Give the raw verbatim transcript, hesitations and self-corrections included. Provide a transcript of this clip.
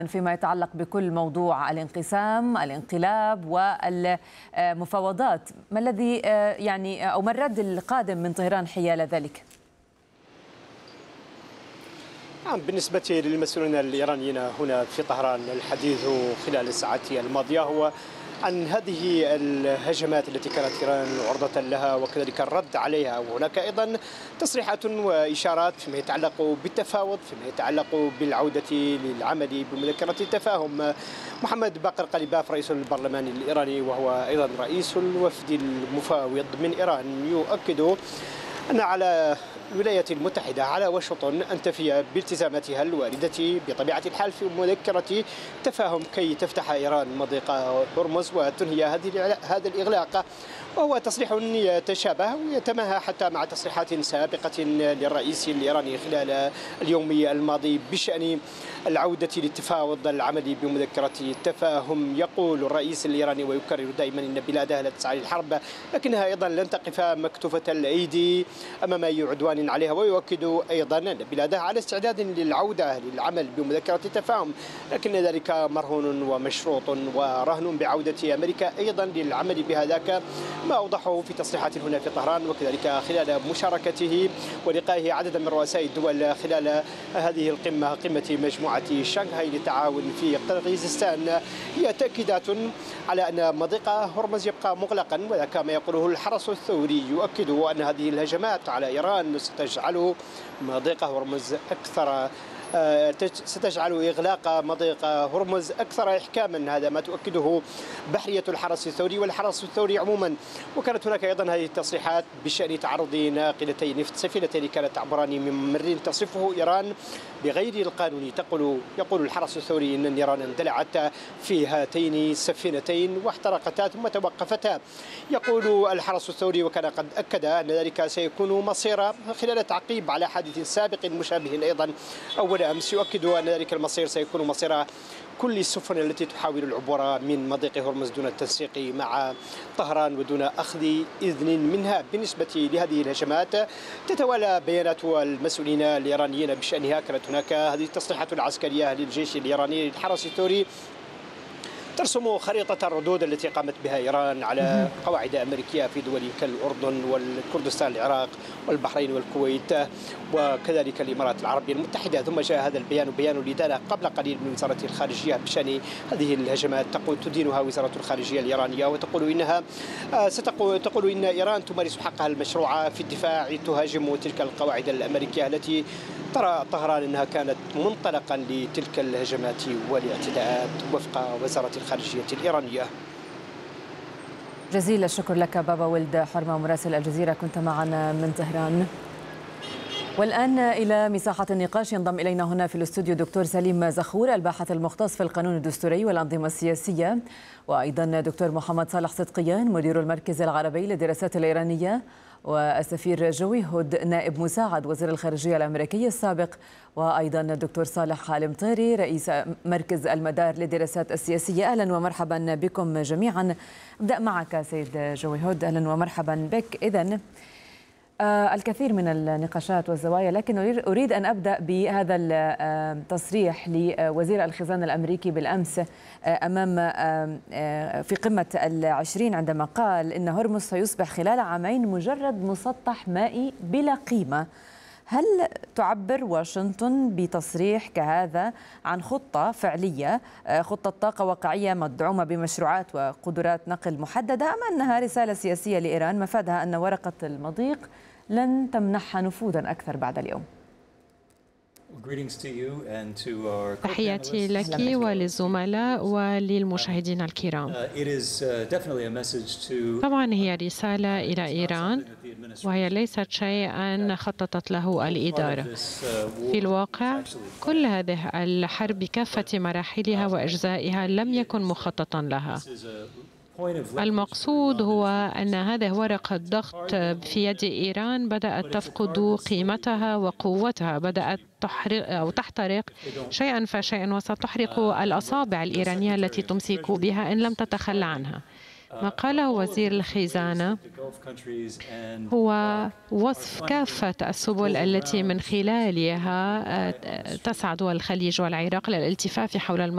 فيما يتعلق بكل موضوع الانقسام، الانقلاب والمفاوضات. ما الذي يعني أو ما الرد القادم من طهران حيال ذلك؟ نعم، بالنسبة للمسؤولين الإيرانيين هنا في طهران الحديث خلال الساعات الماضية هو عن هذه الهجمات التي كانت إيران عرضة لها وكذلك الرد عليها، وهناك أيضا تصريحات وإشارات فيما يتعلق بالتفاوض، فيما يتعلق بالعودة للعمل بمذكرة التفاهم. محمد باقر قليباف رئيس البرلمان الإيراني وهو أيضا رئيس الوفد المفاوض من إيران يؤكد أن على الولايات المتحدة على واشنطن أن تفي بالتزاماتها الواردة بطبيعة الحال في مذكرة تفاهم كي تفتح إيران مضيق هرمز وتنهي هذه هذا الإغلاق، وهو تصريح يتشابه ويتماهى حتى مع تصريحات سابقة للرئيس الإيراني خلال اليوم الماضي بشأن العودة للتفاوض العملي بمذكرة التفاهم. يقول الرئيس الإيراني ويكرر دائما أن بلاده لا تسعى للحرب، لكنها أيضا لن تقف مكتوفة الأيدي أمام أي عدوان عليها، ويؤكد أيضا أن بلاده على استعداد للعودة للعمل بمذكرة التفاهم، لكن ذلك مرهون ومشروط ورهن بعودة أمريكا أيضا للعمل بهذاك، ما أوضحه في تصريحات هنا في طهران وكذلك خلال مشاركته ولقائه عددا من رؤساء الدول خلال هذه القمة، قمة مجموعة شنغهاي للتعاون في قرغيزستان. هي تأكيدات على أن مضيق هرمز يبقى مغلقا، وذاك ما يقوله الحرس الثوري يؤكد أن هذه الهجمات على إيران ستجعل مضيق هرمز أكثر ستجعل إغلاق مضيق هرمز أكثر إحكاما. هذا ما تؤكده بحرية الحرس الثوري والحرس الثوري عموما. وكانت هناك أيضا هذه التصريحات بشأن تعرض ناقلتي نفط سفينتين كانت تعبران من ممر تصفه إيران بغير القانون. تقول يقول الحرس الثوري أن إيران اندلعت في هاتين السفينتين واحترقتا ثم توقفتا. يقول الحرس الثوري وكان قد أكد أن ذلك سيكون مصير خلال تعقيب على حادث سابق مشابه أيضا أول أمس، يؤكد أن ذلك المصير سيكون مصير كل السفن التي تحاول العبور من مضيق هرمز دون التنسيق مع طهران ودون أخذ إذن منها. بالنسبة لهذه الهجمات تتوالى بيانات المسؤولين الإيرانيين بشأنها. كانت هناك هذه التصريحات العسكرية للجيش الإيراني للحرس الثوري ترسم خريطة الردود التي قامت بها إيران على قواعد أمريكية في دول كالأردن والكردستان العراق والبحرين والكويت وكذلك الإمارات العربية المتحدة. ثم جاء هذا البيان بيان لدانا قبل قليل من وزارة الخارجية بشأن هذه الهجمات، تقول تدينها وزارة الخارجية الإيرانية وتقول إنها ستقول تقول إن إيران تمارس حقها المشروع في الدفاع، تهاجم تلك القواعد الأمريكية التي ترى طهران أنها كانت منطلقا لتلك الهجمات والاعتداءات وفق وزارة الخارجية الإيرانية. جزيل الشكر لك بابا ولد حرمة مراسل الجزيرة، كنت معنا من طهران. والآن إلى مساحة النقاش ينضم إلينا هنا في الاستوديو دكتور سليم زخور الباحث المختص في القانون الدستوري والأنظمة السياسية، وأيضا دكتور محمد صالح صدقيان مدير المركز العربي للدراسات الإيرانية، والسفير جوي هود نائب مساعد وزير الخارجية الأمريكي السابق، وأيضا الدكتور صالح المطيري رئيس مركز المدار للدراسات السياسية. أهلا ومرحبا بكم جميعا. أبدأ معك سيد جوي هود، أهلا ومرحبا بك. إذن الكثير من النقاشات والزوايا، لكن أريد أن أبدأ بهذا التصريح لوزير الخزانة الأمريكي بالأمس أمام في قمة العشرين عندما قال إن هرمز سيصبح خلال عامين مجرد مسطح مائي بلا قيمة. هل تعبر واشنطن بتصريح كهذا عن خطة فعلية، خطة طاقة واقعية مدعومة بمشروعات وقدرات نقل محددة، أم أنها رسالة سياسية لإيران مفادها أن ورقة المضيق لن تمنحها نفوذا أكثر بعد اليوم؟ تحياتي لك وللزملاء وللمشاهدين الكرام. طبعا هي رسالة إلى إيران، وهي ليست شيئا خططت له الإدارة. في الواقع كل هذه الحرب بكافة مراحلها وأجزائها لم يكن مخططا لها. المقصود هو أن هذه ورقة ضغط في يد إيران بدأت تفقد قيمتها وقوتها، بدأت تحرق أو تحترق شيئا فشيئا، وستحرق الأصابع الإيرانية التي تمسك بها إن لم تتخلى عنها. ما قاله وزير الخزانة هو وصف كافة السبل التي من خلالها تسعى دول الخليج والعراق للالتفاف حول